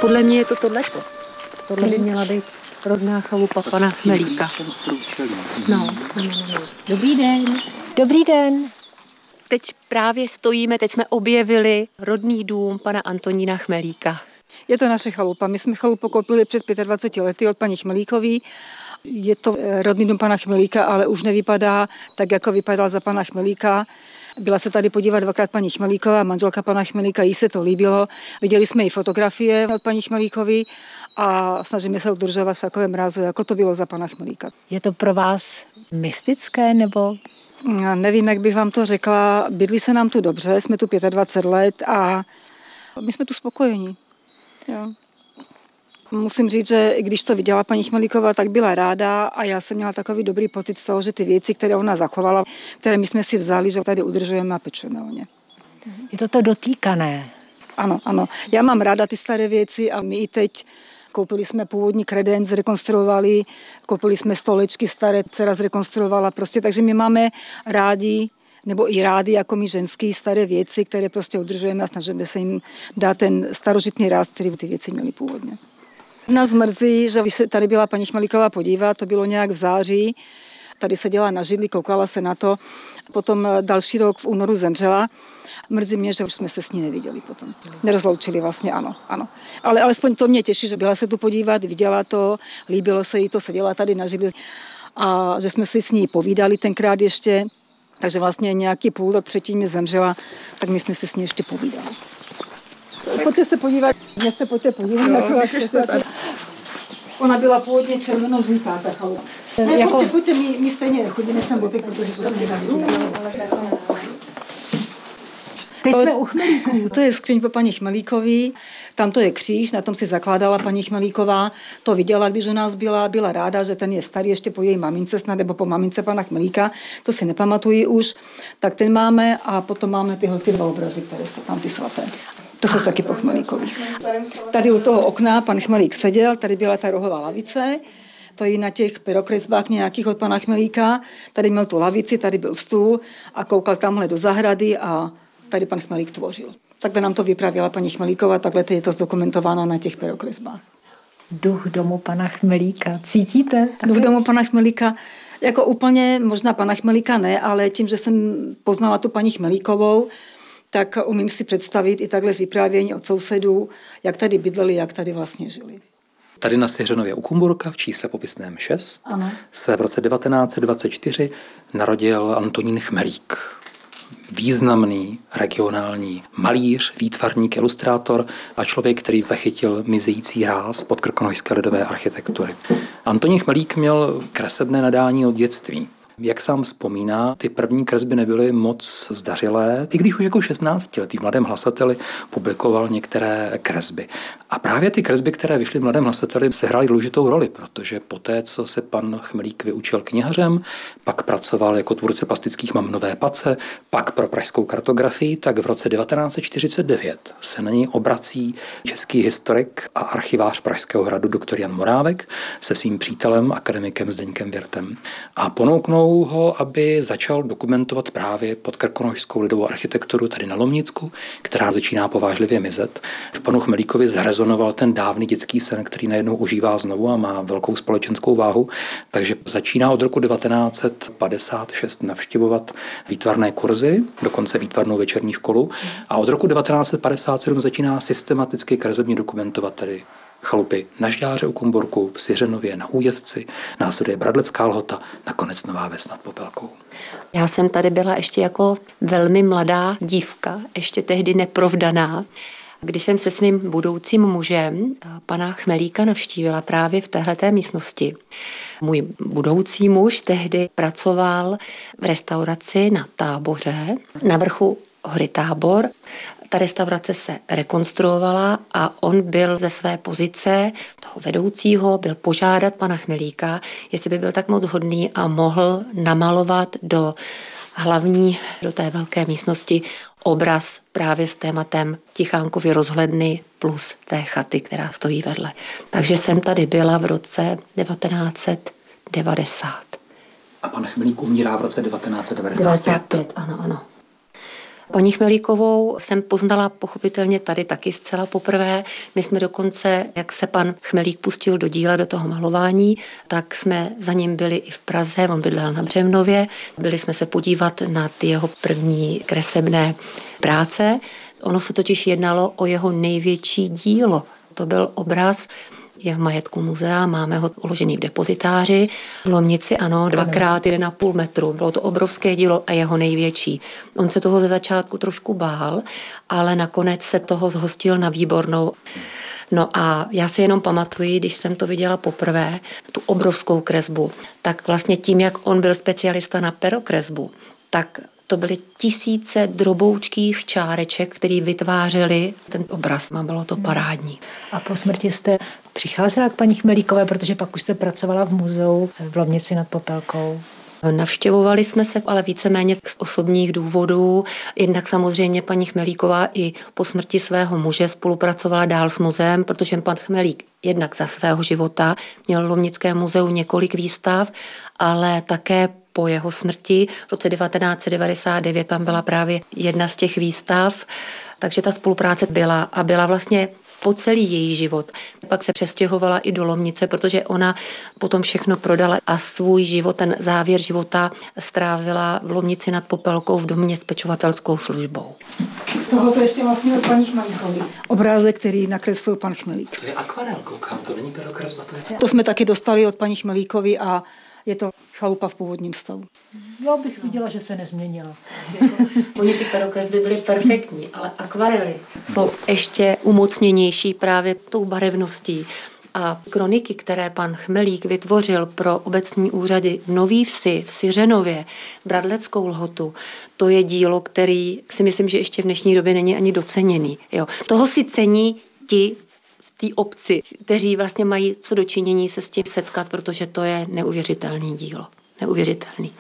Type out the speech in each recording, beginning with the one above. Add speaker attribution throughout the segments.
Speaker 1: Podle mě je to tohleto. Tohle by měla být rodná chalupa pana Chmelíka. No. Dobrý den. Dobrý den. Teď právě stojíme, teď jsme objevili rodný dům pana Antonína Chmelíka.
Speaker 2: Je to naše chalupa. My jsme chalupu koupili před 25 lety od paní Chmelíkové. Je to rodný dům pana Chmelíka, ale už nevypadá tak, jako vypadal za pana Chmelíka. Byla se tady podívat dvakrát paní Chmelíková, manželka pana Chmelíka, jí se to líbilo. Viděli jsme i fotografie od paní Chmelíkové a snažíme se udržovat v takovém rázu, jako to bylo za pana Chmelíka.
Speaker 3: Je to pro vás mystické, nebo?
Speaker 2: Nevím, jak bych vám to řekla. Bydlí se nám tu dobře, jsme tu 25 let a my jsme tu spokojení. Jo. Musím říct, že když to viděla paní Chmelíková, tak byla ráda a já jsem měla takový dobrý pocit z toho, že ty věci, které ona zachovala, které my jsme si vzali, že tady udržujeme a pečujeme o ně.
Speaker 3: Je to dotýkané.
Speaker 2: Ano. Já mám ráda ty staré věci a my i teď koupili jsme původní kredenc, zrekonstruovali, koupili jsme stolečky staré, dcera zrekonstruovala prostě, takže my máme rádi nebo i rádi jako my ženský staré věci, které prostě udržujeme a snažíme se jim dát ten starožitný ráz, který ty věci měly původně. Nás mrzí, že když se tady byla paní Chmelíková podívat, to bylo nějak v září, tady seděla na židli, koukala se na to, potom další rok v únoru zemřela. Mrzí mě, že už jsme se s ní neviděli potom. Nerozloučili vlastně, ano. Ale alespoň to mě těší, že byla se tu podívat, viděla to, líbilo se jí to, seděla tady na židli a že jsme si s ní povídali tenkrát ještě, takže vlastně nějaký půl rok předtím mi zemřela, tak my jsme si s ní ještě povídali. Pojďte se podívat, dnes se pojďte podívat. Ona byla původně červeno-žlutá, ta chalupa. Pojďte, my stejně chodíme sem botek, protože to nežádí.
Speaker 3: Teď jsme u Chmelíků.
Speaker 2: To je skříň po paní Chmelíkový, tam to je kříž, na tom si zakládala paní Chmelíková. To viděla, když u nás byla ráda, že ten je starý ještě po její mamince snad, nebo po mamince pana Chmelíka, to si nepamatuji už. Tak ten máme a potom máme tyhle dva obrazy, které jsou tam ty svaté. To jsou taky po Chmelíkových. Tady u toho okna pan Chmelík seděl, tady byla ta rohová lavice, to je na těch perokresbách nějakých od pana Chmelíka. Tady měl tu lavici, tady byl stůl a koukal tamhle do zahrady a tady pan Chmelík tvořil. Takhle nám to vyprávěla paní Chmelíková, takhle je to zdokumentováno na těch perokresbách.
Speaker 3: Duch domu pana Chmelíka. Cítíte?
Speaker 2: Duch domu pana Chmelíka, jako úplně, možná pana Chmelíka ne, ale tím, že jsem poznala tu paní Chmelíkovou, tak umím si představit i takhle z vyprávění od sousedů, jak tady bydleli, jak tady vlastně žili.
Speaker 4: Tady na Syřenově u Kumburka v čísle popisném 6 se v roce 1924 narodil Antonín Chmelík. Významný regionální malíř, výtvarník, ilustrátor a člověk, který zachytil mizející ráz podkrkonošské lidové architektury. Antonín Chmelík měl kresebné nadání od dětství. Jak sám vzpomíná, ty první kresby nebyly moc zdařilé, i když už jako 16letý v Mladém hlasateli publikoval některé kresby. A právě ty kresby, které vyšly v Mladém hlasateli, sehrály důležitou roli, protože poté, co se pan Chmelík vyučil knihařem, pak pracoval jako tvůrce plastických mam Nové Pace, pak pro pražskou kartografii, tak v roce 1949 se na něj obrací český historik a archivář Pražského hradu dr. Jan Morávek se svým přítelem, akademikem Zdeňkem Wirtem. A ponouknou ho, aby začal dokumentovat právě podkrkonošskou lidovou architekturu tady na Lomnicku, která začíná povážlivě mizet. V panu Chmelíkovi zarezonoval ten dávný dětský sen, který najednou ožívá znovu a má velkou společenskou váhu, takže začíná od roku 1956 navštěvovat výtvarné kurzy, dokonce výtvarnou večerní školu a od roku 1957 začíná systematicky kresebně dokumentovat tedy chalupy na Žďáře u Kumburku, v Syřenově, na Újezdci, následuje Bradlecká Lhota, nakonec Nová Ves nad Popelkou.
Speaker 1: Já jsem tady byla ještě jako velmi mladá dívka, ještě tehdy neprovdaná, když jsem se svým budoucím mužem pana Chmelíka navštívila právě v téhleté místnosti. Můj budoucí muž tehdy pracoval v restauraci na Táboře, na vrchu hory Tábor. Ta restaurace se rekonstruovala a on byl ze své pozice toho vedoucího, byl požádat pana Chmelíka, jestli by byl tak moc hodný a mohl namalovat do té velké místnosti obraz právě s tématem Tichánkovy rozhledny plus té chaty, která stojí vedle. Takže jsem tady byla v roce 1990.
Speaker 4: A pan Chmelík umírá v roce 1995.
Speaker 1: Ano. Paní Chmelíkovou jsem poznala pochopitelně tady taky zcela poprvé. My jsme dokonce, jak se pan Chmelík pustil do díla, do toho malování, tak jsme za ním byli i v Praze, on bydlel na Břevnově. Byli jsme se podívat na ty jeho první kresebné práce. Ono se totiž jednalo o jeho největší dílo. To byl obraz, je v majetku muzea, máme ho uložený v depozitáři. V Lomnici, ano, 2x1,5 metru. Bylo to obrovské dílo a jeho největší. On se toho ze začátku trošku bál, ale nakonec se toho zhostil na výbornou. No a já si jenom pamatuji, když jsem to viděla poprvé, tu obrovskou kresbu, tak vlastně tím, jak on byl specialista na perokresbu, tak to byly tisíce droboučkých čáreček, které vytvářely ten obraz. A bylo to parádní.
Speaker 3: A po smrti jste přicházela k paní Chmelíkové, protože pak už jste pracovala v muzeu v Lomnici nad Popelkou.
Speaker 1: Navštěvovali jsme se, ale víceméně z osobních důvodů. Jednak samozřejmě paní Chmelíková i po smrti svého muže spolupracovala dál s muzeem, protože pan Chmelík jednak za svého života měl v Lomnickém muzeu několik výstav, ale také po jeho smrti v roce 1999 tam byla právě jedna z těch výstav, takže ta spolupráce byla a byla vlastně po celý její život. Pak se přestěhovala i do Lomnice, protože ona potom všechno prodala a svůj život, ten závěr života strávila v Lomnici nad Popelkou v domě s pečovatelskou službou.
Speaker 2: Tohle to ještě vlastně od paní Chmelíkové. Obrázek, který nakreslil pan Chmelík.
Speaker 4: To je akvarel, koukám, to není perokresba,
Speaker 2: To jsme taky dostali od paní Chmelíkové a je to chalupa v původním stavu.
Speaker 3: Já bych viděla, že se nezměnila.
Speaker 1: Oni ty perokresby byly perfektní, ale akvarely jsou ještě umocněnější právě tou barevností. A kroniky, které pan Chmelík vytvořil pro obecní úřady v Nový Vsi, v Syřenově, Bradleckou Lhotu, to je dílo, který si myslím, že ještě v dnešní době není ani doceněný. Jo. Toho si cení ti v té obci, kteří vlastně mají co dočinění se s tím setkat, protože to je neuvěřitelný dílo. Neuvěřitelný.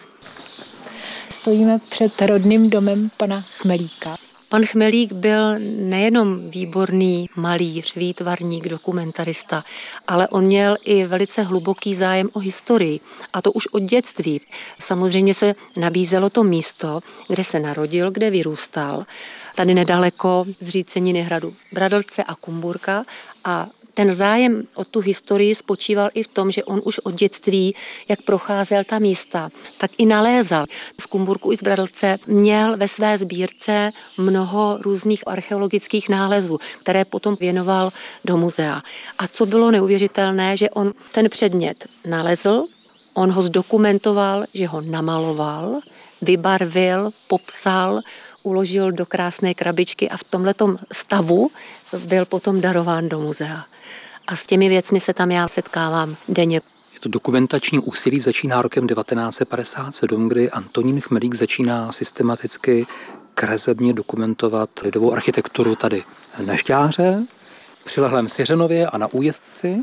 Speaker 3: Stojíme před rodným domem pana Chmelíka.
Speaker 1: Pan Chmelík byl nejenom výborný malíř, výtvarník, dokumentarista, ale on měl i velice hluboký zájem o historii, a to už od dětství. Samozřejmě se nabízelo to místo, kde se narodil, kde vyrůstal, tady nedaleko zříceniny hradu Bradlce a Kumburka, a ten zájem o tu historii spočíval i v tom, že on už od dětství, jak procházel ta místa, tak i nalézal. Z Kumburku i z Bradlce měl ve své sbírce mnoho různých archeologických nálezů, které potom věnoval do muzea. A co bylo neuvěřitelné, že on ten předmět nalezl, on ho zdokumentoval, že ho namaloval, vybarvil, popsal, uložil do krásné krabičky a v tomhletom stavu byl potom darován do muzea. A s těmi věcmi se tam já setkávám denně.
Speaker 4: To dokumentační úsilí začíná rokem 1957, kdy Antonín Chmelík začíná systematicky kresebně dokumentovat lidovou architekturu tady na Šťáře, přilehlém Syřenově a na Újezdci.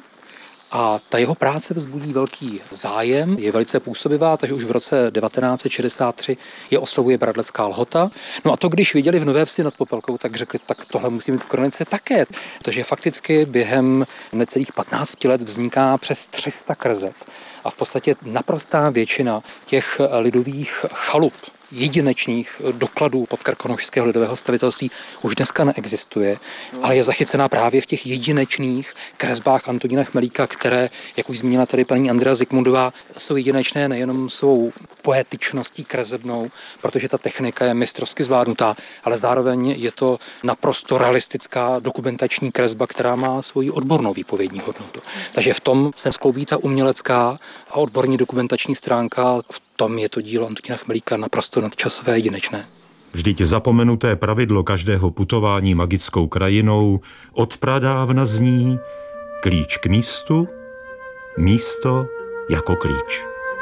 Speaker 4: A ta jeho práce vzbudí velký zájem, je velice působivá, takže už v roce 1963 je oslovuje Bradlecká Lhota. No a to, když viděli v Nové Vsi nad Popelkou, tak řekli, tak tohle musí mít v kronice také. Takže fakticky během necelých 15 let vzniká přes 300 kreseb. A v podstatě naprostá většina těch lidových chalup, jedinečných dokladů podkrkonošského lidového stavitelství už dneska neexistuje, ale je zachycená právě v těch jedinečných kresbách Antonína Chmelíka, které, jak už zmínila tady paní Andrea Zikmundová, jsou jedinečné nejenom svou poetičností kresebnou, protože ta technika je mistrovsky zvládnutá, ale zároveň je to naprosto realistická dokumentační kresba, která má svoji odbornou výpovědní hodnotu. Takže v tom se skloubí ta umělecká a odborní dokumentační stránka, v tom je to dílo Antonína Chmelíka naprosto nadčasové a jedinečné.
Speaker 5: Vždyť zapomenuté pravidlo každého putování magickou krajinou od pradávna zní: klíč k místu, místo jako klíč.